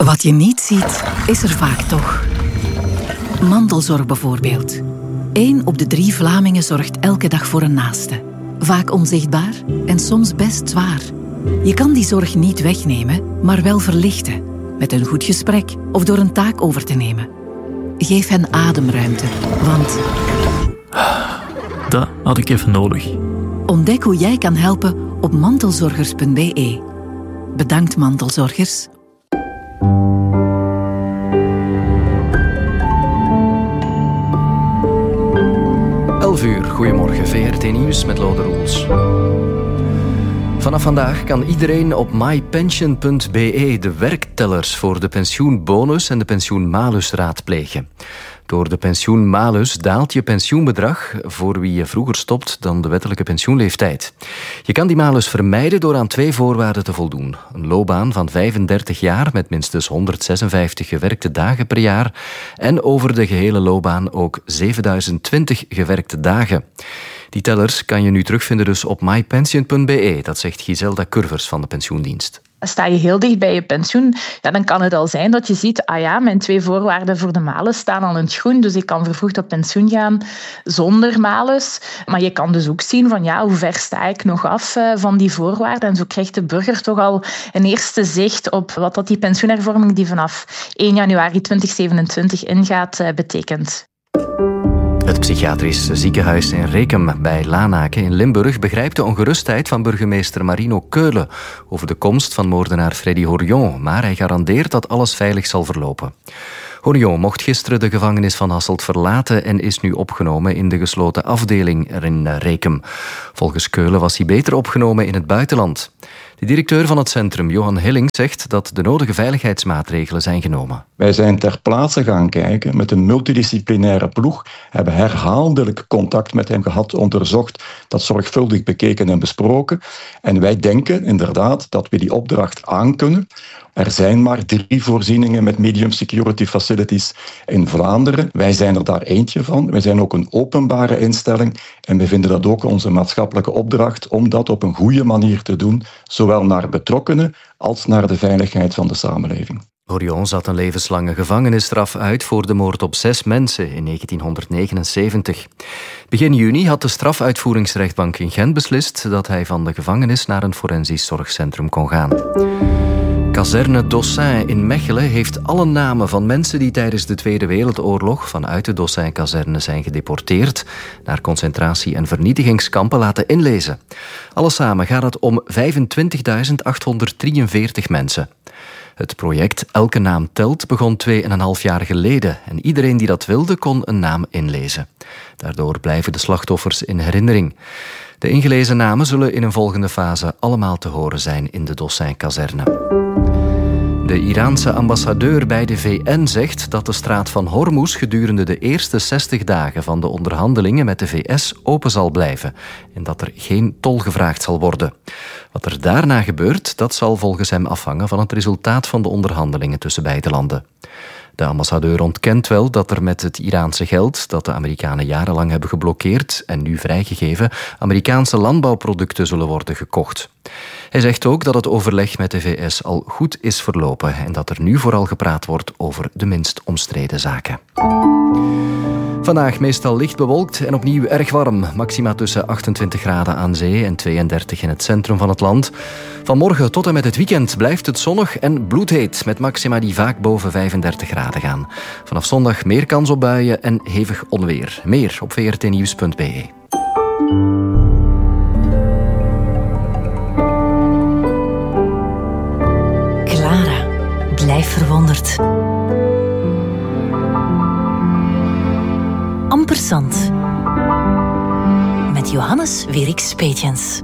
Wat je niet ziet, is er vaak toch. Mantelzorg bijvoorbeeld. 1 op de 3 Vlamingen zorgt elke dag voor een naaste. Vaak onzichtbaar en soms best zwaar. Je kan die zorg niet wegnemen, maar wel verlichten. Met een goed gesprek of door een taak over te nemen. Geef hen ademruimte, want... Dat had ik even nodig. Ontdek hoe jij kan helpen op mantelzorgers.be. Bedankt, mantelzorgers. Uur, goedemorgen, VRT Nieuws met Lode Roels. Vanaf vandaag kan iedereen op mypension.be de werktellers voor de pensioenbonus en de pensioenmalus raadplegen. Door de pensioenmalus daalt je pensioenbedrag voor wie je vroeger stopt dan de wettelijke pensioenleeftijd. Je kan die malus vermijden door aan 2 voorwaarden te voldoen. Een loopbaan van 35 jaar met minstens 156 gewerkte dagen per jaar en over de gehele loopbaan ook 7020 gewerkte dagen. Die tellers kan je nu terugvinden dus op mypension.be, dat zegt Giselda Curvers van de pensioendienst. Sta je heel dicht bij je pensioen, dan kan het al zijn dat je ziet, mijn 2 voorwaarden voor de malus staan al in het groen, dus ik kan vervroegd op pensioen gaan zonder malus. Maar je kan dus ook zien van hoe ver sta ik nog af van die voorwaarden. En zo krijgt de burger toch al een eerste zicht op wat dat die pensioenhervorming die vanaf 1 januari 2027 ingaat betekent. Het psychiatrisch ziekenhuis in Rekem bij Lanaken in Limburg begrijpt de ongerustheid van burgemeester Marino Keulen over de komst van moordenaar Freddy Horion, maar hij garandeert dat alles veilig zal verlopen. Horion mocht gisteren de gevangenis van Hasselt verlaten en is nu opgenomen in de gesloten afdeling in Rekem. Volgens Keulen was hij beter opgenomen in het buitenland. De directeur van het centrum, Johan Hilling, zegt dat de nodige veiligheidsmaatregelen zijn genomen. Wij zijn ter plaatse gaan kijken met een multidisciplinaire ploeg, hebben herhaaldelijk contact met hem gehad, onderzocht, dat zorgvuldig bekeken en besproken. En wij denken inderdaad dat we die opdracht aankunnen. Er zijn maar 3 voorzieningen met medium security facilities in Vlaanderen. Wij zijn er daar eentje van. Wij zijn ook een openbare instelling en we vinden dat ook onze maatschappelijke opdracht om dat op een goede manier te doen, zowel naar betrokkenen als naar de veiligheid van de samenleving. Horion zat een levenslange gevangenisstraf uit voor de moord op 6 mensen in 1979. Begin juni had de strafuitvoeringsrechtbank in Gent beslist dat hij van de gevangenis naar een forensisch zorgcentrum kon gaan. Kazerne Dossin in Mechelen heeft alle namen van mensen die tijdens de Tweede Wereldoorlog vanuit de Dossin-kazerne zijn gedeporteerd naar concentratie- en vernietigingskampen laten inlezen. Alles samen gaat het om 25.843 mensen. Het project Elke Naam Telt begon 2,5 jaar geleden en iedereen die dat wilde kon een naam inlezen. Daardoor blijven de slachtoffers in herinnering. De ingelezen namen zullen in een volgende fase allemaal te horen zijn in de Dossin-kazerne. De Iraanse ambassadeur bij de VN zegt dat de straat van Hormuz gedurende de eerste 60 dagen van de onderhandelingen met de VS open zal blijven en dat er geen tol gevraagd zal worden. Wat er daarna gebeurt, dat zal volgens hem afhangen van het resultaat van de onderhandelingen tussen beide landen. De ambassadeur ontkent wel dat er met het Iraanse geld dat de Amerikanen jarenlang hebben geblokkeerd en nu vrijgegeven, Amerikaanse landbouwproducten zullen worden gekocht. Hij zegt ook dat het overleg met de VS al goed is verlopen en dat er nu vooral gepraat wordt over de minst omstreden zaken. Vandaag meestal licht bewolkt en opnieuw erg warm. Maxima tussen 28 graden aan zee en 32 in het centrum van het land. Vanmorgen tot en met het weekend blijft het zonnig en bloedheet, met maxima die vaak boven 35 graden gaan. Vanaf zondag meer kans op buien en hevig onweer. Meer op vrtnieuws.be. Clara, blijf verwonderd. Ampersand. Met Johannes Wierix Peetjens.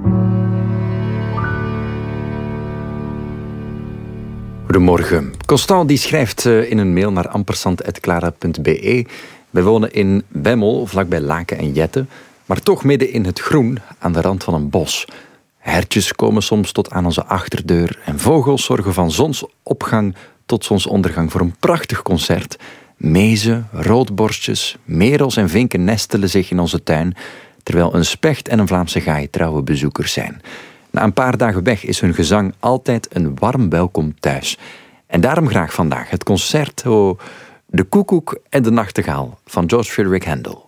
Goedemorgen. Constant die schrijft in een mail naar ampersand@clara.be. Wij wonen in Bemmel, vlakbij Laken en Jetten, maar toch midden in het groen, aan de rand van een bos. Hertjes komen soms tot aan onze achterdeur en vogels zorgen van zonsopgang tot zonsondergang voor een prachtig concert. Mezen, roodborstjes, merels en vinken nestelen zich in onze tuin, terwijl een specht en een Vlaamse gaai trouwe bezoekers zijn. Na een paar dagen weg is hun gezang altijd een warm welkom thuis. En daarom graag vandaag het concerto De Koekoek en de Nachtegaal van George Frideric Handel.